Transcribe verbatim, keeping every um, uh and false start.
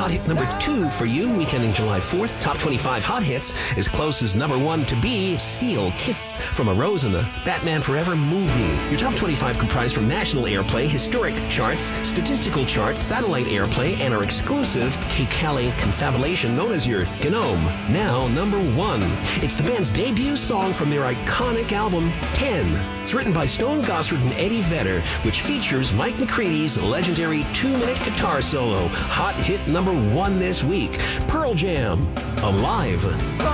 hot hit number two for you, weekending July fourth. Top twenty-five hot hits. As close as number one to be, Seal, Kiss from a Rose in the Batman Forever movie. Your top twenty-five comprised from national airplay, historic charts, statistical charts, satellite airplay, and our exclusive K-Cali confabulation known as your Gnome. Now, number one. It's the band's debut song from their iconic album, ten. It's written by Stone Gossard and Eddie Vedder, which features Mike McCready's legendary two-minute guitar solo. Hot hit number one this week. Pearl Jam, Alive.